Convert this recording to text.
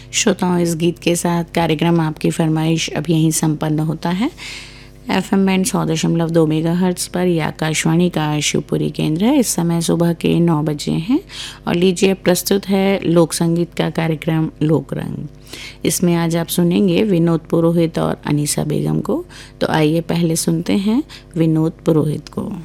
श्रोताओं, इस गीत के साथ कार्यक्रम आपकी फरमाइश अब यहीं संपन्न होता है। FM बैंड 100.2 मेगाहर्ट्ज़ पर यह आकाशवाणी का शिवपुरी केंद्र है। इस समय सुबह के 9 बजे हैं और लीजिए प्रस्तुत है लोक संगीत का कार्यक्रम लोक रंग। इसमें आज आप सुनेंगे विनोद पुरोहित और अनीसा बेगम को। तो आइए पहले सुनते हैं विनोद पुरोहित को।